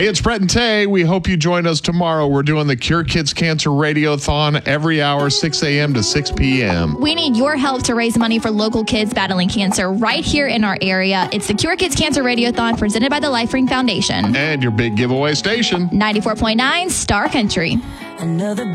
Hey, it's Brett and Tay. We hope you join us tomorrow. We're doing the Cure Kids Cancer Radiothon every hour, 6 a.m. to 6 p.m. We need your help to raise money for local kids battling cancer right here in our area. It's the Cure Kids Cancer Radiothon presented by the LifeRing Foundation. And your big giveaway station. 94.9 Star Country. Another